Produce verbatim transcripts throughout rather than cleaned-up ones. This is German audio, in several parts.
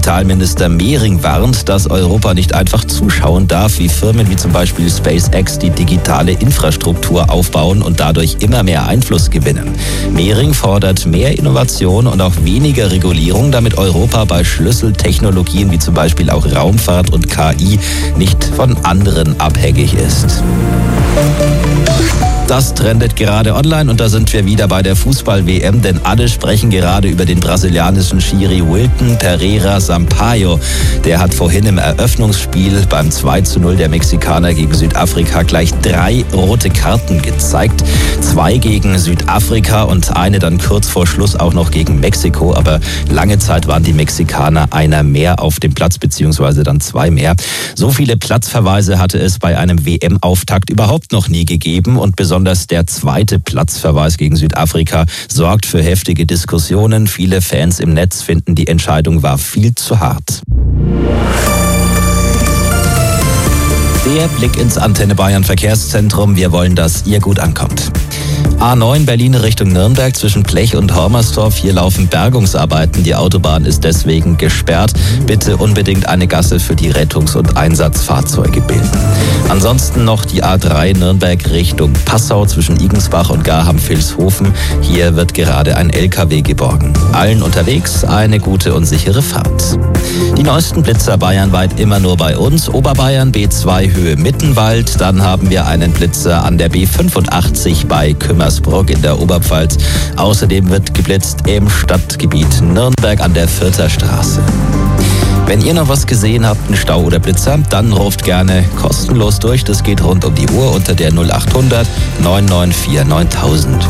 Digitalminister Mehring warnt, dass Europa nicht einfach zuschauen darf, wie Firmen wie zum Beispiel SpaceX die digitale Infrastruktur aufbauen und dadurch immer mehr Einfluss gewinnen. Mehring fordert mehr Innovation und auch weniger Regulierung, damit Europa bei Schlüsseltechnologien wie zum Beispiel auch Raumfahrt und K I nicht von anderen abhängig ist. Das trendet gerade online und da sind wir wieder bei der Fußball-W M, denn alle sprechen gerade über den brasilianischen Schiri Wilton Pereira Sampaio. Der hat vorhin im Eröffnungsspiel beim zwei zu null der Mexikaner gegen Südafrika gleich drei rote Karten gezeigt. Zwei gegen Südafrika und eine dann kurz vor Schluss auch noch gegen Mexiko. Aber lange Zeit waren die Mexikaner einer mehr auf dem Platz, beziehungsweise dann zwei mehr. So viele Platzverweise hatte es bei einem W M-Auftakt überhaupt noch nie gegeben und besonders der zweite Platzverweis gegen Südafrika sorgt für heftige Diskussionen. Viele Fans im Netz finden, die Entscheidung war viel zu hart. Der Blick ins Antenne Bayern Verkehrszentrum. Wir wollen, dass ihr gut ankommt. A neun Berlin Richtung Nürnberg zwischen Blech und Hormersdorf. Hier laufen Bergungsarbeiten. Die Autobahn ist deswegen gesperrt. Bitte unbedingt eine Gasse für die Rettungs- und Einsatzfahrzeuge bilden. Ansonsten noch die A drei Nürnberg Richtung Passau zwischen Igensbach und Garham-Vilshofen. Hier wird gerade ein L K W geborgen. Allen unterwegs eine gute und sichere Fahrt. Die neuesten Blitzer bayernweit immer nur bei uns. Oberbayern B zwei Höhe Mittenwald. Dann haben wir einen Blitzer an der B fünfundachtzig bei Kümmersbruck in der Oberpfalz. Außerdem wird geblitzt im Stadtgebiet Nürnberg an der Vierter Straße. Wenn ihr noch was gesehen habt, einen Stau oder Blitzer, dann ruft gerne kostenlos durch. Das geht rund um die Uhr unter der null acht hundert neun neun vier neuntausend.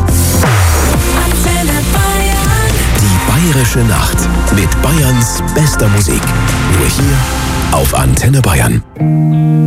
Die Bayerische Nacht mit Bayerns bester Musik. Nur hier auf Antenne Bayern.